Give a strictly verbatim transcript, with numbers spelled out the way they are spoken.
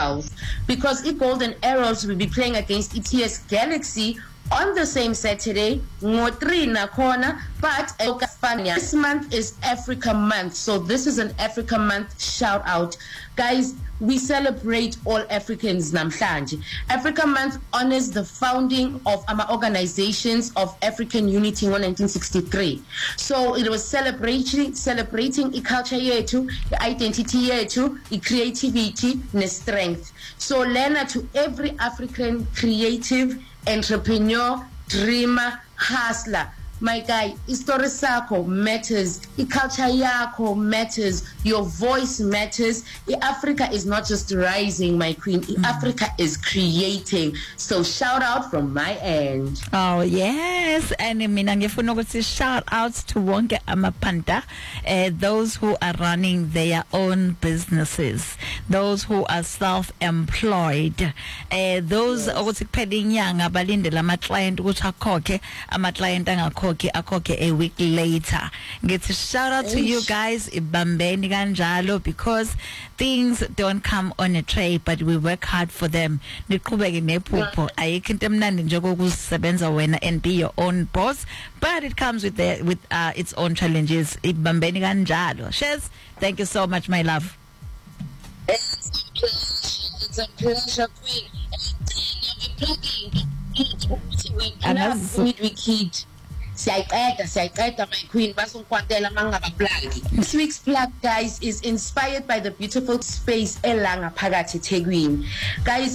twelve, because the Golden Arrows will be playing against E T S Galaxy on the same Saturday, Ngotri Nakona, but this month is Africa Month, so this is an Africa Month shout out. Guys, we celebrate all Africans namhlanje. Africa Month honors the founding of our organizations of African Unity in nineteen sixty-three. So it was celebrating celebrating the culture yetu, the identity yetu, the creativity, the strength. So learn to every African creative entrepreneur, dreamer, hustler. My guy, history sako matters, I culture yako matters, your voice matters. I Africa is not just rising, my queen. I mm. Africa is creating. So shout out from my end. Oh yes, and mina ngifuna ukuthi shout outs to wonke amapanda, uh, those who are running their own businesses, those who are self-employed, uh, those ukuthi kuphela inyanga balindele ama client ukuthi akhokhe, ama client angakho Okay, okay, a week later. Get to shout out to you guys, ibambeni kanjalo, because things don't come on a tray, but we work hard for them. Niqhubeke nephupho. Ayikho into emnandi njengokusebenza wena and be your own boss, but it comes with the, with uh, its own challenges. Ibambeni kanjalo. Shez, thank you so much, my love. It's a pleasure. It's a pleasure, queen. We're plugging. We kid. Siyaqeda siyaqeda my queen basonkwantela mangabaplagi. This week's plug, guys, is inspired by the beautiful space elanga phakathi eThekwini. Guys,